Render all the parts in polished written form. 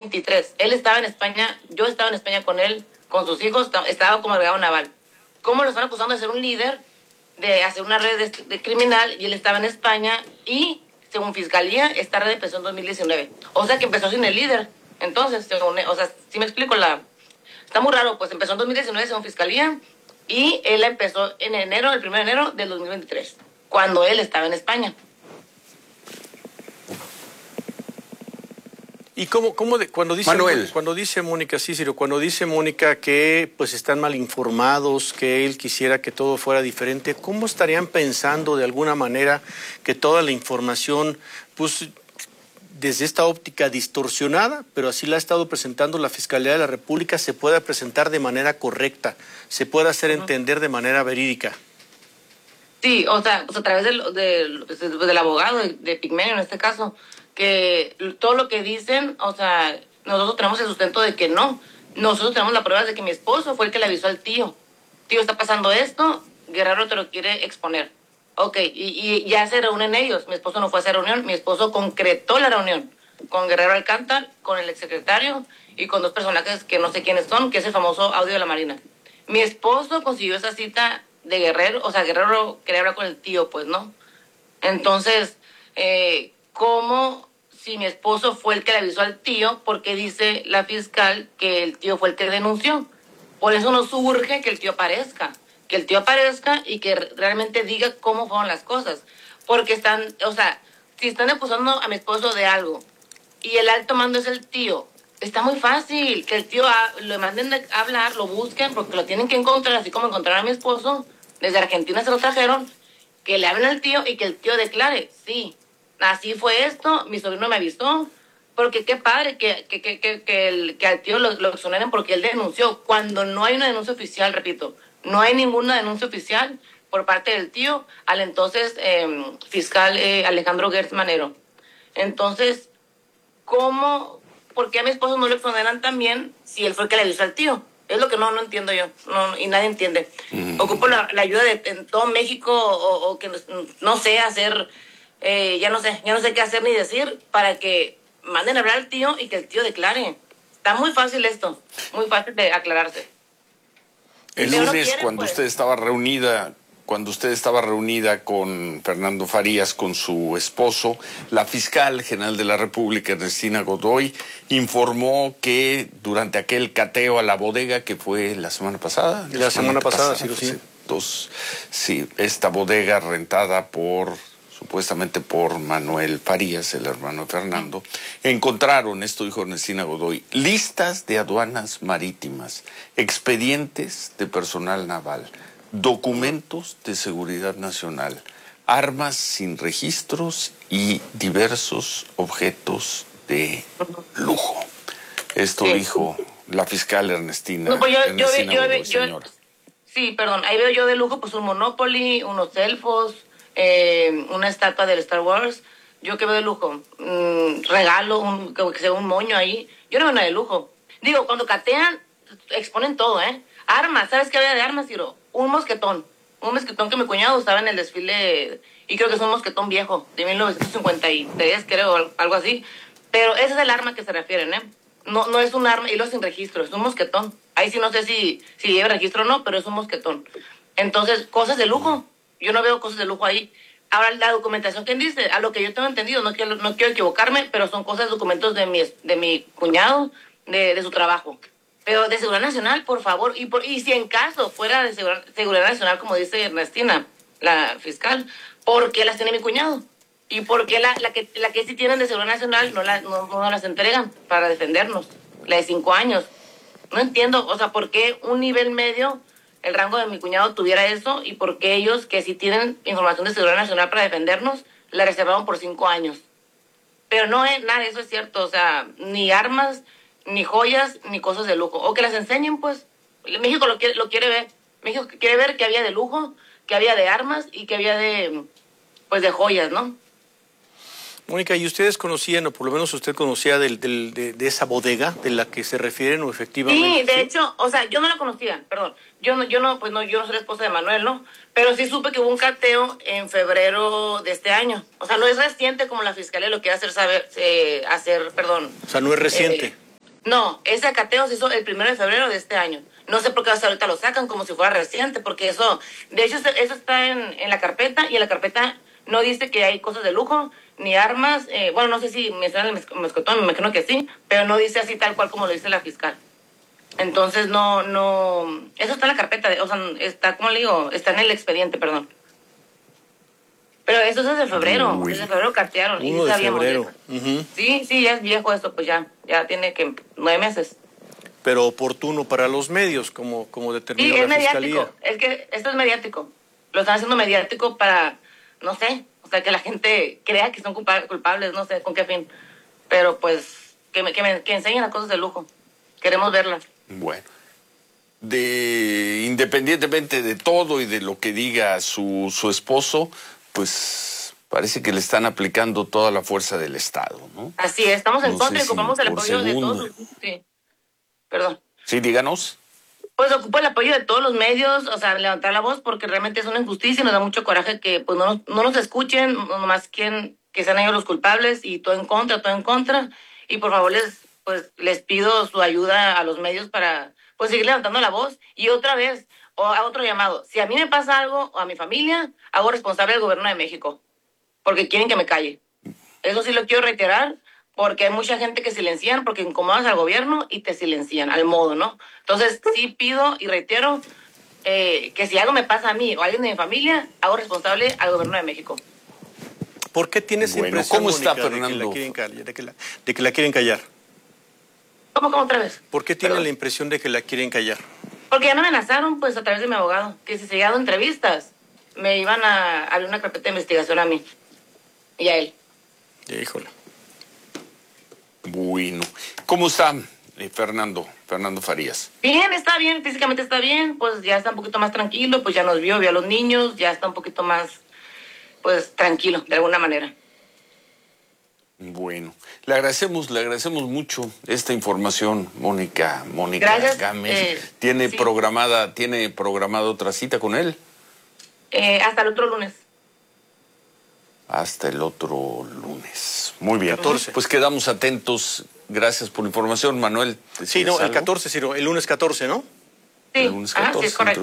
2023. Él estaba en España, yo estaba en España con él, con sus hijos, estaba como agregado naval. ¿Cómo lo están acusando de ser un líder, de hacer una red de criminal, y él estaba en España y, según Fiscalía, esta red empezó en 2019? O sea, que empezó sin el líder. Entonces, o sea, si me explico, está muy raro, pues empezó en 2019 según Fiscalía y él empezó en enero, el 1 de enero del 2023, cuando él estaba en España. ¿Y cuando dice Mónica Cícero, cuando dice Mónica que pues están mal informados, que él quisiera que todo fuera diferente, ¿cómo estarían pensando de alguna manera que toda la información, pues desde esta óptica distorsionada, pero así la ha estado presentando la Fiscalía de la República, se pueda presentar de manera correcta, se pueda hacer entender de manera verídica? Sí, o sea, a través del abogado, de Pigmenio en este caso, que todo lo que dicen, o sea, nosotros tenemos el sustento de que no. Nosotros tenemos la prueba de que mi esposo fue el que le avisó al tío. Tío, está pasando esto, Guerrero te lo quiere exponer. Ok, y ya se reúnen ellos. Mi esposo no fue a esa reunión, mi esposo concretó la reunión con Guerrero Alcántara, con el exsecretario y con dos personajes que no sé quiénes son, que es el famoso audio de la Marina. Mi esposo consiguió esa cita de Guerrero, o sea, Guerrero quería hablar con el tío, pues, ¿no? Entonces, ¿cómo, si mi esposo fue el que le avisó al tío, porque dice la fiscal que el tío fue el que denunció? Por eso nos urge que el tío aparezca y que realmente diga cómo fueron las cosas. Porque están, o sea, si están acusando a mi esposo de algo y el alto mando es el tío, está muy fácil que el tío lo manden a hablar, lo busquen, porque lo tienen que encontrar, así como encontraron a mi esposo. Desde Argentina se lo trajeron, que le hablen al tío y que el tío declare, sí, así fue esto, mi sobrino me avisó, porque qué padre que al tío lo exoneren porque él denunció, cuando no hay una denuncia oficial, repito, no hay ninguna denuncia oficial por parte del tío al entonces fiscal Alejandro Gertz Manero. Entonces, ¿por qué a mi esposo no lo exoneran también si él fue el que le avisó al tío? Es lo que no entiendo yo, y nadie entiende. Ocupo la ayuda en todo México, o que no sé hacer, ya no sé qué hacer ni decir, para que manden a hablar al tío y que el tío declare. Está muy fácil esto, muy fácil de aclararse. El lunes, cuando usted estaba reunida con Fernando Farías, con su esposo, la fiscal general de la República, Ernestina Godoy, informó que durante aquel cateo a la bodega, que fue la semana pasada. La semana pasada, sí. Sí, esta bodega rentada supuestamente por Manuel Farías, el hermano de Fernando, encontraron, esto dijo Ernestina Godoy, listas de aduanas marítimas, expedientes de personal naval, documentos de seguridad nacional, armas sin registros y diversos objetos de lujo. Esto dijo la fiscal Ernestina. No, pues Godoy, señora. Sí, perdón, ahí veo yo de lujo pues un Monopoly, unos elfos, una estatua del Star Wars. Yo que veo de lujo, regalo, que sea un moño ahí. Yo no veo nada de lujo. Digo, cuando catean, exponen todo, Armas, ¿sabes qué había de armas, Ciro? Un mosquetón que mi cuñado usaba en el desfile, y creo que es un mosquetón viejo, de 1953, creo, algo así. Pero ese es el arma que se refieren, No es un arma, y lo sin registro, es un mosquetón. Ahí sí no sé si lleva registro o no, pero es un mosquetón. Entonces, cosas de lujo. Yo no veo cosas de lujo ahí. Ahora, la documentación que dice, a lo que yo tengo entendido, no quiero equivocarme, pero son documentos de mi cuñado, de su trabajo. Pero de Seguridad Nacional, por favor, y si en caso fuera de Seguridad Nacional, como dice Ernestina, la fiscal, ¿por qué las tiene mi cuñado? ¿Y por qué la que sí tienen de Seguridad Nacional no las entregan para defendernos? La de 5 años. No entiendo, o sea, ¿por qué un nivel medio, el rango de mi cuñado, tuviera eso, y por qué ellos, que sí tienen información de Seguridad Nacional para defendernos, la reservaron por 5 años? Pero no es nada, eso es cierto, o sea, ni armas, ni joyas, ni cosas de lujo. O que las enseñen, pues. México lo quiere ver. México quiere ver que había de lujo, que había de armas y que había de joyas, ¿no? Mónica, ¿y ustedes conocían, o por lo menos usted conocía de esa bodega de la que se refieren, o efectivamente? Sí, de hecho, o sea, yo no la conocía, perdón. Yo no soy la esposa de Manuel, ¿no? Pero sí supe que hubo un cateo en febrero de este año. O sea, no es reciente como la fiscalía lo quiere hacer saber, perdón. O sea, no es reciente. No, ese acateo se hizo el 1 de febrero de este año. No sé por qué hasta ahorita lo sacan como si fuera reciente, porque eso, de hecho, eso está en la carpeta, y en la carpeta no dice que hay cosas de lujo, ni armas. Bueno, no sé si mencionan el mezcotón, me imagino que sí, pero no dice así tal cual como lo dice la fiscal. Entonces, no, eso está en la carpeta, o sea, está, ¿cómo le digo? Está en el expediente, perdón. Pero eso es desde febrero, desde febrero cartearon. 1 de febrero. Sí, ya es viejo esto, pues ya tiene que 9 meses. Pero oportuno para los medios, como determinó la Fiscalía. Mediático, es que esto es mediático. Lo están haciendo mediático para, no sé, o sea, que la gente crea que son culpables, no sé con qué fin. Pero pues, que enseñen las cosas de lujo. Queremos verlas. Bueno, independientemente de todo y de lo que diga su esposo, pues parece que le están aplicando toda la fuerza del Estado, ¿no? Así es, estamos en contra y ocupamos el apoyo de todos. Sí. Perdón. Sí, díganos. Pues ocupo el apoyo de todos los medios, o sea, levantar la voz, porque realmente es una injusticia y nos da mucho coraje que pues no nos escuchen, nomás que sean ellos los culpables, y todo en contra. Y por favor les pido su ayuda a los medios para pues seguir levantando la voz. Y otra vez, a otro llamado, si a mí me pasa algo, o a mi familia, hago responsable al gobierno de México, porque quieren que me calle. Eso sí lo quiero reiterar, porque hay mucha gente que silencian, porque incomodas al gobierno y te silencian, al modo, ¿no? Entonces, sí pido y reitero que si algo me pasa a mí o a alguien de mi familia, hago responsable al gobierno de México. ¿Por qué tienes impresión, ¿cómo está, Mónica, Fernando? de que la quieren callar? ¿Cómo otra vez? ¿Por qué tiene la impresión de que la quieren callar? Porque ya me amenazaron, pues, a través de mi abogado, que si seguía dando entrevistas, me iban a abrir una carpeta de investigación a mí y a él. Híjole. Bueno. ¿Cómo está Fernando Farías? Bien, está bien, físicamente está bien, pues ya está un poquito más tranquilo, pues ya nos vio a los niños, ya está un poquito más, pues, tranquilo, de alguna manera. Bueno, le agradecemos mucho esta información, Mónica Gracias, Gámez. ¿Tiene programada otra cita con él? Hasta el otro lunes. Hasta el otro lunes. Muy bien. 14. Pues quedamos atentos. Gracias por la información, Manuel. Sí, no, el 14, Ciro, el lunes 14, ¿no? Sí, el lunes 14, sí, es correcto.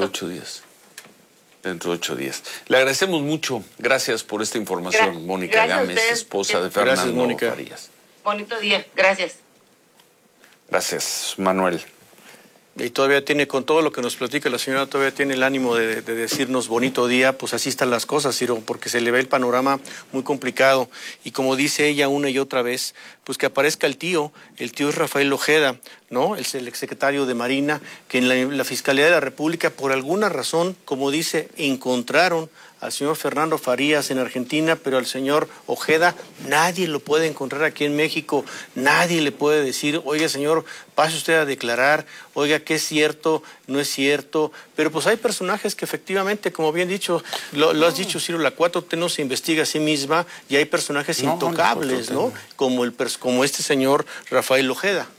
Dentro de 8 días. Le agradecemos mucho. Gracias por esta información, Mónica Gámez, esposa de Fernando Farías. Bonito día. Gracias. Gracias, Manuel. Y todavía tiene, con todo lo que nos platica la señora, todavía tiene el ánimo de decirnos bonito día. Pues así están las cosas, Ciro, porque se le ve el panorama muy complicado. Y como dice ella una y otra vez, pues que aparezca el tío es Rafael Ojeda, ¿no? El exsecretario de Marina, que en la Fiscalía de la República, por alguna razón, como dice, encontraron al señor Fernando Farías en Argentina, pero al señor Ojeda nadie lo puede encontrar aquí en México, nadie le puede decir, oiga señor, pase usted a declarar, oiga, ¿qué es cierto? No es cierto, pero pues hay personajes que efectivamente, como bien dicho, lo has dicho, Ciro, la 4T no se investiga a sí misma y hay personajes intocables, ¿no? Como este señor Rafael Ojeda.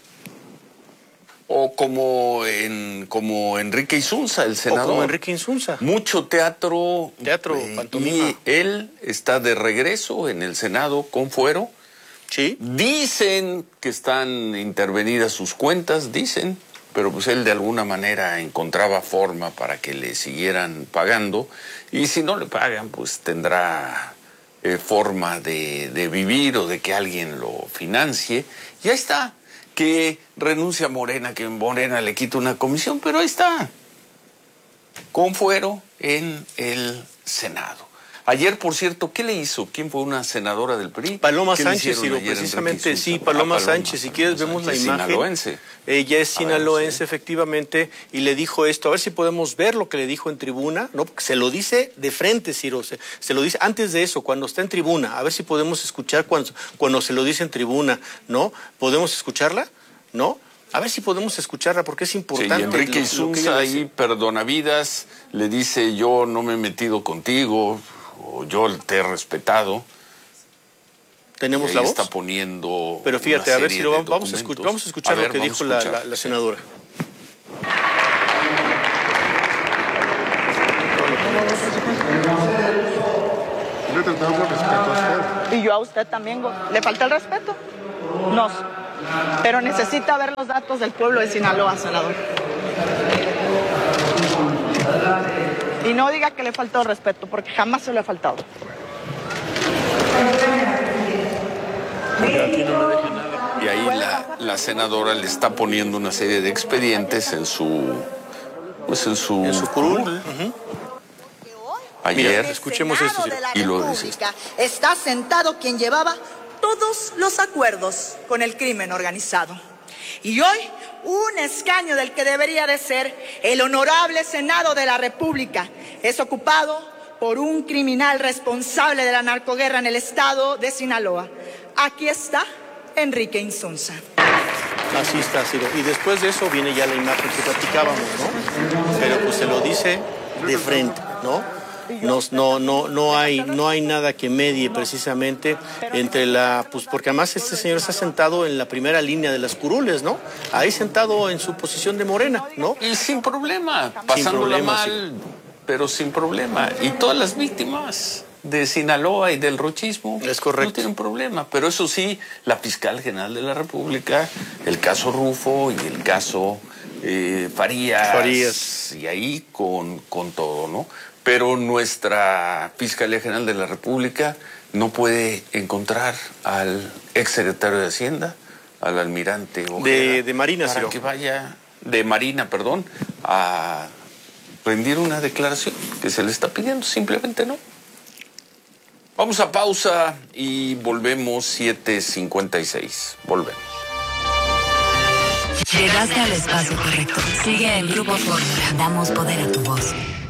O como Enrique Insunza, el senador. O como Enrique Insunza. Mucho teatro. Pantomima. Y él está de regreso en el Senado con fuero. Sí. Dicen que están intervenidas sus cuentas, dicen, pero pues él de alguna manera encontraba forma para que le siguieran pagando. Y si no le pagan, pues tendrá forma de vivir o de que alguien lo financie. Y ahí está. Que renuncia a Morena, que Morena le quita una comisión, pero ahí está, con fuero en el Senado. Ayer, por cierto, ¿qué le hizo? ¿Quién fue una senadora del PRI? Paloma Sánchez, Ciro, precisamente, sí, Paloma Sánchez, si quieres vemos la imagen. Sinaloense. Ella es sinaloense, efectivamente, y le dijo esto, a ver si podemos ver lo que le dijo en tribuna, ¿no? Porque se lo dice de frente, Ciro, se lo dice antes de eso, cuando está en tribuna, a ver si podemos escuchar cuando se lo dice en tribuna, ¿no? ¿Podemos escucharla? ¿No? A ver si podemos escucharla, porque es importante. Sí, Enrique Insunza ahí, perdonavidas, le dice, yo no me he metido contigo, o yo te he respetado. ¿Tenemos la voz? Está poniendo. Pero fíjate, a ver si vamos a escuchar lo que dijo la senadora. Yo he tratado con respeto a usted. Y yo a usted también, ¿le falta el respeto? No. pero necesita ver los datos del pueblo de Sinaloa, senador. Y no diga que le faltó respeto, porque jamás se lo ha faltado. Y ahí la senadora le está poniendo una serie de expedientes en su curul. Ayer, mira, escuchemos esto. Y lo dice. Está sentado quien llevaba todos los acuerdos con el crimen organizado. Y hoy, un escaño del que debería de ser el honorable Senado de la República es ocupado por un criminal responsable de la narcoguerra en el estado de Sinaloa. Aquí está Enrique Insunza. Así está, Ciro. Y después de eso viene ya la imagen que platicábamos, ¿no? Pero pues se lo dice de frente, ¿no? No hay nada que medie precisamente entre pues porque además este señor está sentado en la primera línea de las curules, ¿no? Ahí sentado en su posición de Morena, ¿no? Y sin problema, pasándola mal, sí, pero sin problema. Y todas las víctimas de Sinaloa y del rochismo es correcto, no tienen problema. Pero eso sí, la fiscal general de la República, el caso Rufo y el caso Farías, y ahí con todo, ¿no? Pero nuestra Fiscalía General de la República no puede encontrar al exsecretario de Hacienda, al almirante Ojeda, de Marina, para Ciro, que vaya, de Marina, perdón, a rendir una declaración que se le está pidiendo, simplemente no. Vamos a pausa y volvemos 7:56. Volvemos. Llegaste al espacio correcto. Sigue en Grupo Fórmula. Damos poder a tu voz.